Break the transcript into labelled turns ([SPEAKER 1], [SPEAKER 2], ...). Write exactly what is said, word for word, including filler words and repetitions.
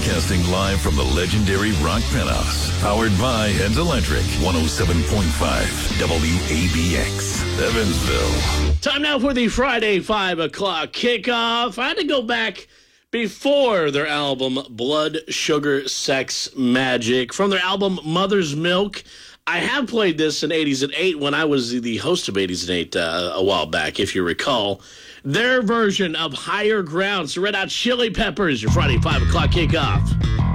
[SPEAKER 1] Broadcasting live from the legendary Rock Penthouse. Powered by Heads Electric. one oh seven point five W A B X. Evansville.
[SPEAKER 2] Time now for the Friday five o'clock kickoff. I had to go back before their album Blood, Sugar, Sex, Magic. From their album Mother's Milk. I have played this in eighties and eight when I was the host of eighties and eight uh, a while back, if you recall. Their version of Higher Ground. So Red Hot Chili Peppers, your Friday five o'clock kickoff.